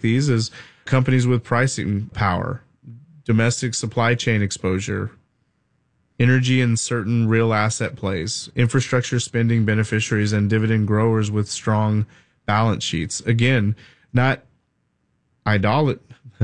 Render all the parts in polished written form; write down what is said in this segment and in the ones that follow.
these as companies with pricing power, domestic supply chain exposure, energy in certain real asset plays, infrastructure spending beneficiaries, and dividend growers with strong balance sheets. Again, not ideology.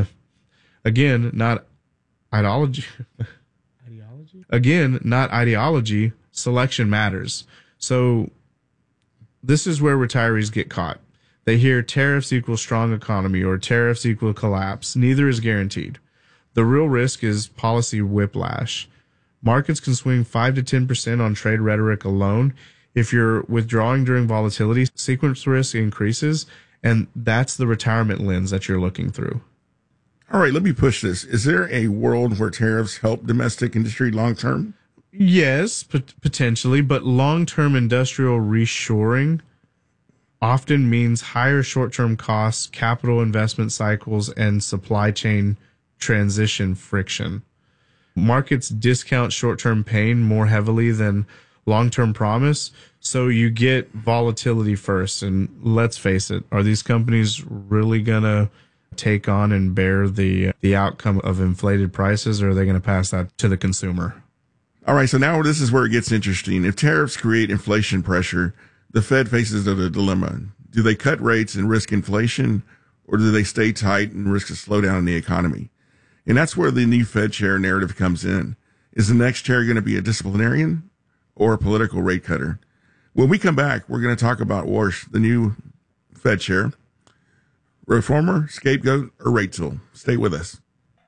Again, not ideology. Selection matters. So this is where retirees get caught. They hear tariffs equal strong economy or tariffs equal collapse. Neither is guaranteed. The real risk is policy whiplash. Markets can swing 5 to 10% on trade rhetoric alone. If you're withdrawing during volatility, sequence risk increases, and that's the retirement lens that you're looking through. All right, let me push this. Is there a world where tariffs help domestic industry long term? Yes, potentially, but long-term industrial reshoring often means higher short-term costs, capital investment cycles, and supply chain transition friction. Markets discount short-term pain more heavily than long-term promise, so you get volatility first. And let's face it, are these companies really going to take on and bear the outcome of inflated prices, or are they going to pass that to the consumer? All right, so now this is where it gets interesting. If tariffs create inflation pressure, the Fed faces a dilemma. Do they cut rates and risk inflation, or do they stay tight and risk a slowdown in the economy? And that's where the new Fed chair narrative comes in. Is the next chair going to be a disciplinarian or a political rate cutter? When we come back, we're going to talk about Warsh, the new Fed chair. Reformer, scapegoat, or rate tool? Stay with us.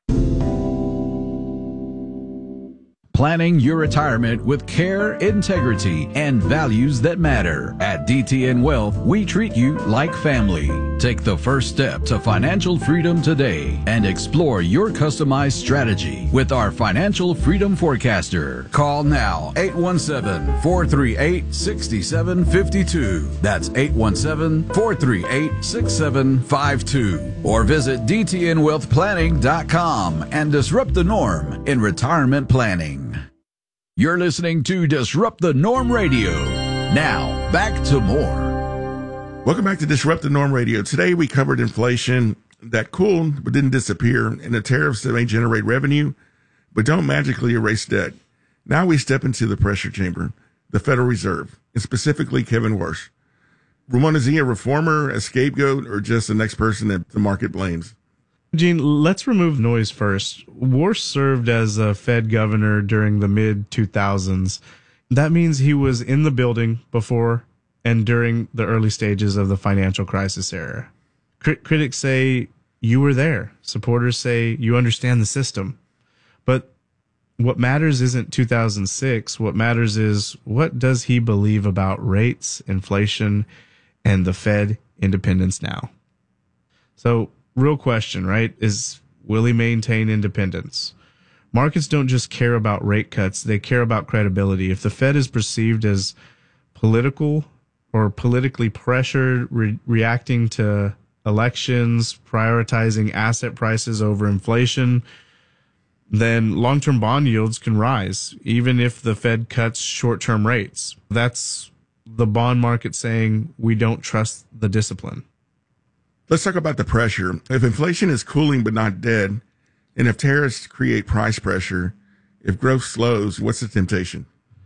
Planning your retirement with care, integrity, and values that matter. At DTN Wealth, we treat you like family. Take the first step to financial freedom today and explore your customized strategy with our Financial Freedom Forecaster. Call now, 817-438-6752. That's 817-438-6752. Or visit DTNWealthPlanning.com and disrupt the norm in retirement planning. You're listening to Disrupt the Norm Radio. Now, back to more. Welcome back to Disrupt the Norm Radio. Today we covered inflation that cooled but didn't disappear, and the tariffs that may generate revenue but don't magically erase debt. Now we step into the pressure chamber, the Federal Reserve, and specifically Kevin Warsh. Ramon, is he a reformer, a scapegoat, or just the next person that the market blames? Gene, let's remove noise first. Warsh served as a Fed governor during the mid-2000s. That means he was in the building before and during the early stages of the financial crisis era. Critics say you were there. Supporters say you understand the system. But what matters isn't 2006. What matters is, what does he believe about rates, inflation, and the Fed independence now? So, real question, right, is will he maintain independence? Markets don't just care about rate cuts, they care about credibility. If the Fed is perceived as political or politically pressured, reacting to elections, prioritizing asset prices over inflation, then long-term bond yields can rise, even if the Fed cuts short-term rates. That's the bond market saying we don't trust the discipline. Let's talk about the pressure. If inflation is cooling but not dead, and if tariffs create price pressure, if growth slows, what's the temptation?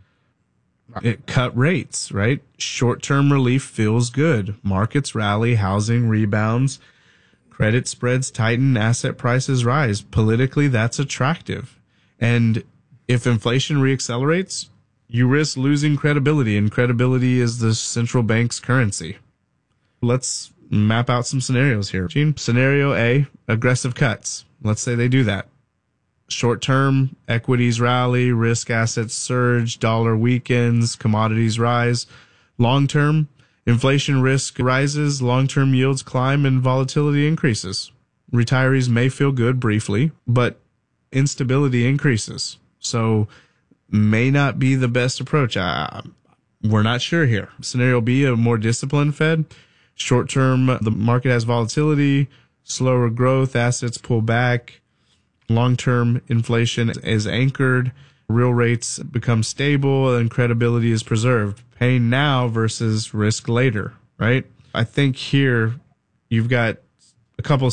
It cut rates, right? Short-term relief feels good. Markets rally, housing rebounds, credit spreads tighten, asset prices rise. Politically, that's attractive. And if inflation reaccelerates, you risk losing credibility, and credibility is the central bank's currency. Let's map out some scenarios here. Gene, scenario A, aggressive cuts. Let's say they do that. Short-term, equities rally, risk assets surge, dollar weakens, commodities rise. Long-term, inflation risk rises, long-term yields climb, and volatility increases. Retirees may feel good briefly, but instability increases. So may not be the best approach. We're not sure here. Scenario B, a more disciplined Fed. Short term, the market has volatility, slower growth, assets pull back. Long term, inflation is anchored, real rates become stable, and credibility is preserved. Pain now versus risk later, right? I think here you've got a couple